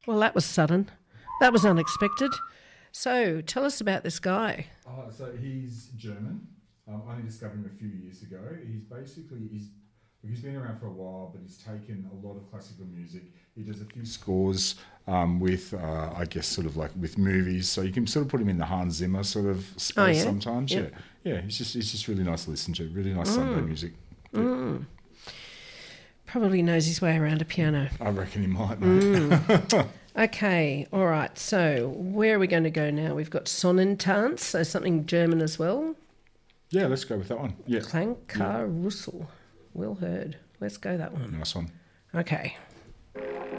Well, that was sudden. That was unexpected. So tell us about this guy. So he's German. I only discovered him a few years ago. He's been around for a while, but he's taken a lot of classical music. He does a few scores with, I guess, sort of like with movies. So you can sort of put him in the Hans Zimmer sort of space sometimes. Yep. Yeah. He's just really nice to listen to. Really nice Sunday music. Yeah. Mm. Probably knows his way around a piano. I reckon he might, mate. Okay, all right. So where are we going to go now? We've got Sonnentanz, so something German as well. Yeah, let's go with that one. Yeah. Klangkarussell. Well heard. Let's go that one. Nice one. Okay.